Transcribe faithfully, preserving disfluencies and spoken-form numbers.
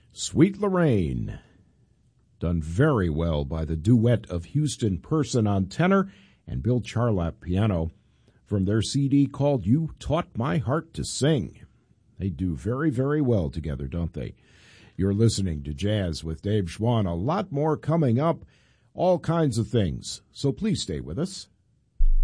Sweet Lorraine, done very well by the duet of Houston Person on tenor and Bill Charlap piano from their C D called You Taught My Heart to Sing. They do very, very well together, don't they? You're listening to Jazz with Dave Schwann. A lot more coming up, all kinds of things. So please stay with us.